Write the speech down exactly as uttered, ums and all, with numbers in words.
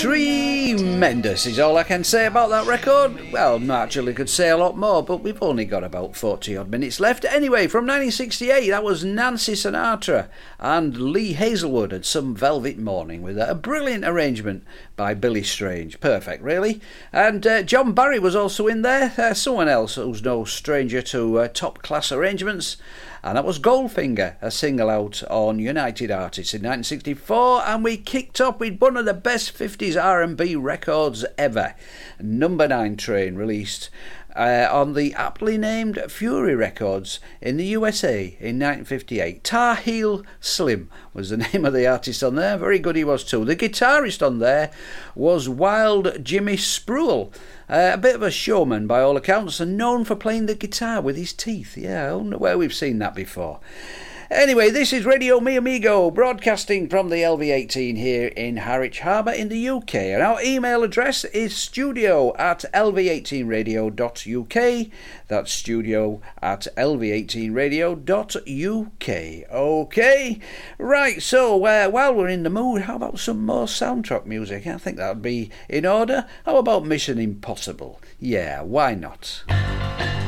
Tremendous is all I can say about that record. Well, naturally could say a lot more, but we've only got about forty odd minutes left. Anyway, from nineteen sixty-eight, that was Nancy Sinatra and Lee Hazelwood and Some Velvet Morning, with a brilliant arrangement by Billy Strange. Perfect, really. And uh, John Barry was also in there, uh, someone else who's no stranger to uh, top-class arrangements. And that was Goldfinger, a single out on United Artists in nineteen sixty-four, and we kicked off with one of the best fifties R and B records ever, Number nine Train, released uh, on the aptly named Fury Records in the U S A in nineteen fifty-eight. Tar Heel Slim was the name of the artist on there. Very good he was too. The guitarist on there was Wild Jimmy Spruill. Uh, a bit of a showman by all accounts, and known for playing the guitar with his teeth. Yeah, I don't know where we've seen that before. Anyway, this is Radio Mi Amigo, broadcasting from the L V eighteen here in Harwich Harbour in the U K. And our email address is studio at l v eighteen radio dot u k. That's studio at l v eighteen radio dot u k. Okay, right, so uh, while we're in the mood, how about some more soundtrack music? I think that would be in order. How about Mission Impossible? Yeah, why not?